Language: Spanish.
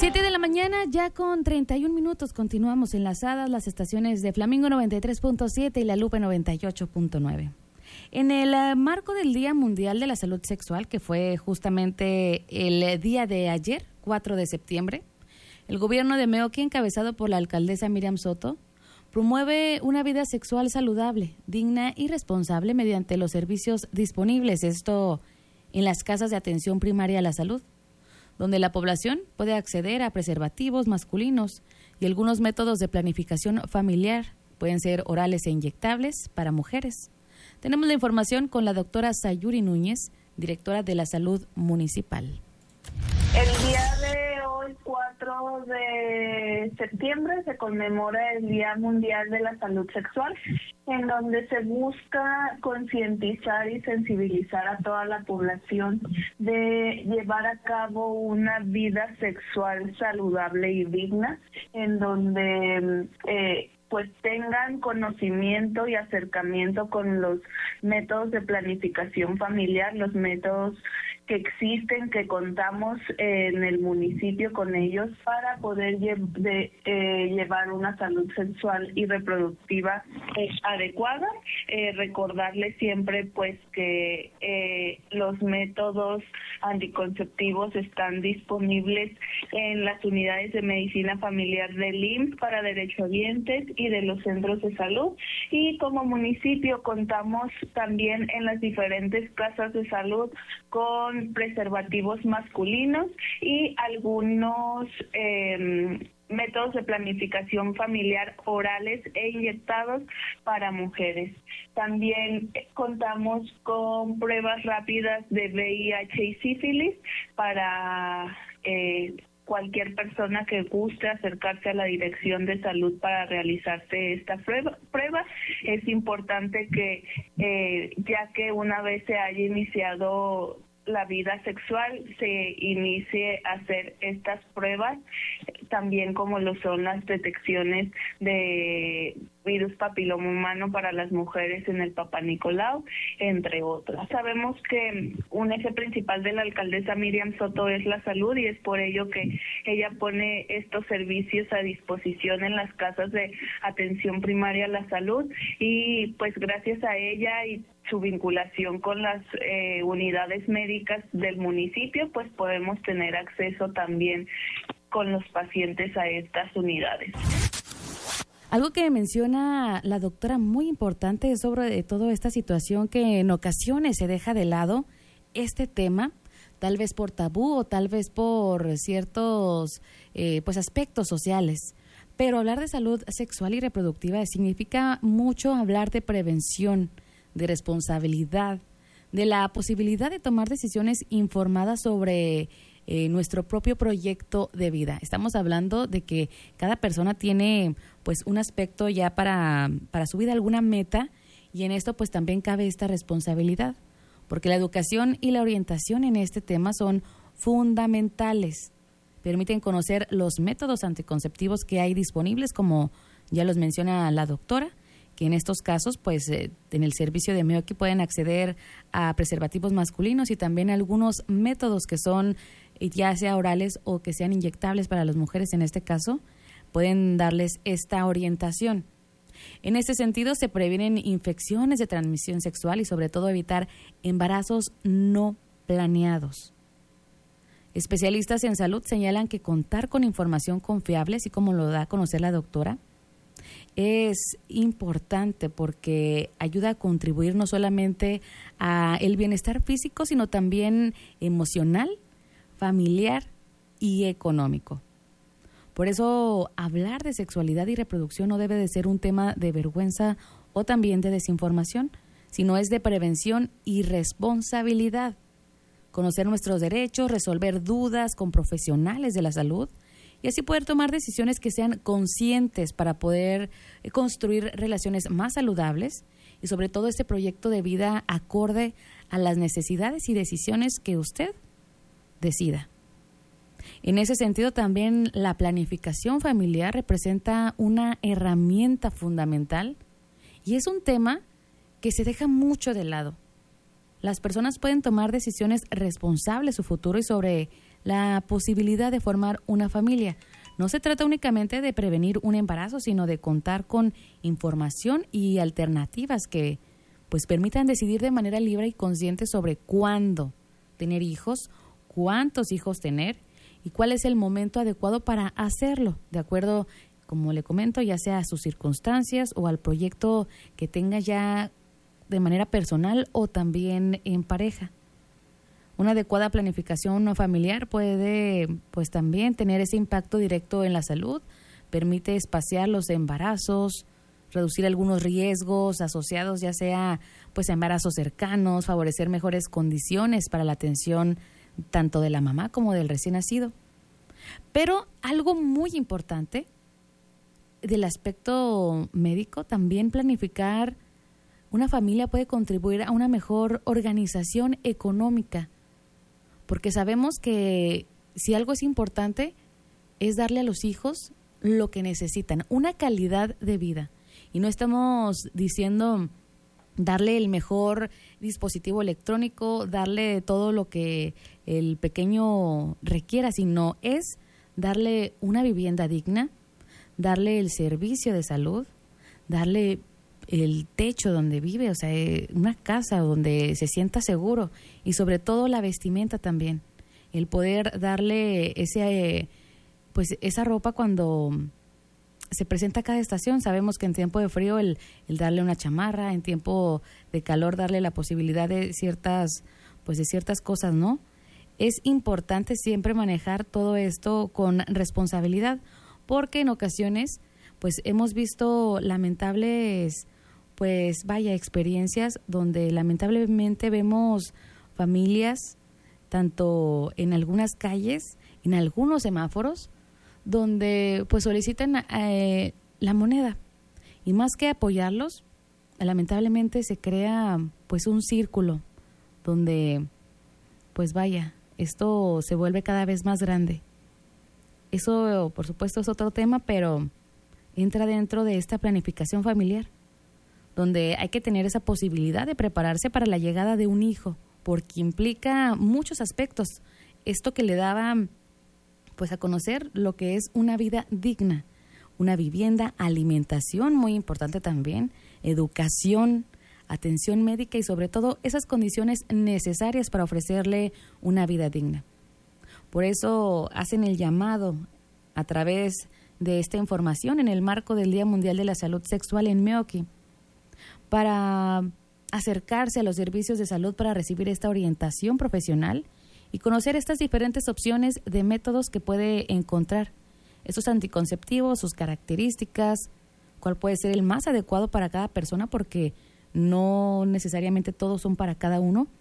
7 de la mañana, ya con 31 minutos, continuamos enlazadas las estaciones de Flamingo 93.7 y La Lupe 98.9. En el marco del Día Mundial de la Salud Sexual, que fue justamente el día de ayer, 4 de septiembre, el gobierno de Meoqui, encabezado por la alcaldesa Miriam Soto, promueve una vida sexual saludable, digna y responsable mediante los servicios disponibles, esto en las casas de atención primaria a la salud, donde la población puede acceder a preservativos masculinos y algunos métodos de planificación familiar, pueden ser orales e inyectables para mujeres. Tenemos la información con la doctora Sayuri Núñez, directora de la Salud Municipal. El día de hoy, 4 de septiembre, se conmemora el Día Mundial de la Salud Sexual, en donde se busca concientizar y sensibilizar a toda la población de llevar a cabo una vida sexual saludable y digna, en donde pues tengan conocimiento y acercamiento con los métodos de planificación familiar, los métodos que existen, que contamos en el municipio con ellos para poder llevar una salud sexual y reproductiva adecuada. Recordarles siempre pues que los métodos anticonceptivos están disponibles en las unidades de medicina familiar del IMSS para derechohabientes y de los centros de salud, y como municipio contamos también en las diferentes casas de salud con preservativos masculinos y algunos métodos de planificación familiar orales e inyectados para mujeres. También contamos con pruebas rápidas de VIH y sífilis para cualquier persona que guste acercarse a la Dirección de Salud para realizarse esta prueba. Es importante que ya que una vez se haya iniciado la vida sexual, se inicie a hacer estas pruebas, también como lo son las detecciones de virus papiloma humano para las mujeres en el Papá Nicolau, entre otras. Sabemos que un eje principal de la alcaldesa Miriam Soto es la salud, y es por ello que ella pone estos servicios a disposición en las casas de atención primaria a la salud, y pues gracias a ella y su vinculación con las unidades médicas del municipio, pues podemos tener acceso también con los pacientes a estas unidades. Algo que menciona la doctora muy importante es sobre toda esta situación que en ocasiones se deja de lado este tema, tal vez por tabú o tal vez por ciertos pues aspectos sociales. Pero hablar de salud sexual y reproductiva significa mucho hablar de prevención, de responsabilidad, de la posibilidad de tomar decisiones informadas sobre nuestro propio proyecto de vida. Estamos hablando de que cada persona tiene pues un aspecto ya para su vida, alguna meta, y en esto pues también cabe esta responsabilidad, porque la educación y la orientación en este tema son fundamentales. Permiten conocer los métodos anticonceptivos que hay disponibles, como ya los menciona la doctora, que en estos casos, pues, en el servicio de Meoqui pueden acceder a preservativos masculinos y también algunos métodos que son ya sea orales o que sean inyectables para las mujeres en este caso, pueden darles esta orientación. En este sentido, se previenen infecciones de transmisión sexual y sobre todo evitar embarazos no planeados. Especialistas en salud señalan que contar con información confiable, así como lo da a conocer la doctora, es importante porque ayuda a contribuir no solamente a el bienestar físico, sino también emocional, familiar y económico. Por eso, hablar de sexualidad y reproducción no debe de ser un tema de vergüenza o también de desinformación, sino es de prevención y responsabilidad. Conocer nuestros derechos, resolver dudas con profesionales de la salud y así poder tomar decisiones que sean conscientes para poder construir relaciones más saludables y sobre todo este proyecto de vida acorde a las necesidades y decisiones que usted decida. En ese sentido, también la planificación familiar representa una herramienta fundamental y es un tema que se deja mucho de lado. Las personas pueden tomar decisiones responsables de su futuro y sobre la posibilidad de formar una familia. No se trata únicamente de prevenir un embarazo, sino de contar con información y alternativas que pues permitan decidir de manera libre y consciente sobre cuándo tener hijos, cuántos hijos tener y cuál es el momento adecuado para hacerlo, de acuerdo, como le comento, ya sea a sus circunstancias o al proyecto que tenga ya de manera personal o también en pareja. Una adecuada planificación familiar puede pues también tener ese impacto directo en la salud, permite espaciar los embarazos, reducir algunos riesgos asociados ya sea pues a embarazos cercanos, favorecer mejores condiciones para la atención tanto de la mamá como del recién nacido. Pero algo muy importante del aspecto médico, también planificar una familia puede contribuir a una mejor organización económica, porque sabemos que si algo es importante es darle a los hijos lo que necesitan, una calidad de vida. Y no estamos diciendo darle el mejor dispositivo electrónico, darle todo lo que el pequeño requiera, sino es darle una vivienda digna, darle el servicio de salud, darle el techo donde vive, o sea, una casa donde se sienta seguro y sobre todo la vestimenta también, el poder darle esa ropa cuando se presenta cada estación. Sabemos que en tiempo de frío el darle una chamarra, en tiempo de calor darle la posibilidad de ciertas cosas, ¿no? Es importante siempre manejar todo esto con responsabilidad, porque en ocasiones pues hemos visto lamentables experiencias donde lamentablemente vemos familias, tanto en algunas calles, en algunos semáforos, donde pues solicitan la moneda. Y más que apoyarlos, lamentablemente se crea pues un círculo donde esto se vuelve cada vez más grande. Eso, por supuesto, es otro tema, pero entra dentro de esta planificación familiar, donde hay que tener esa posibilidad de prepararse para la llegada de un hijo, porque implica muchos aspectos. Esto que le daba pues a conocer lo que es una vida digna, una vivienda, alimentación, muy importante también, educación, atención médica y sobre todo esas condiciones necesarias para ofrecerle una vida digna. Por eso hacen el llamado a través de esta información en el marco del Día Mundial de la Salud Sexual en Meoqui, para acercarse a los servicios de salud para recibir esta orientación profesional y conocer estas diferentes opciones de métodos que puede encontrar, estos anticonceptivos, sus características, cuál puede ser el más adecuado para cada persona, porque no necesariamente todos son para cada uno,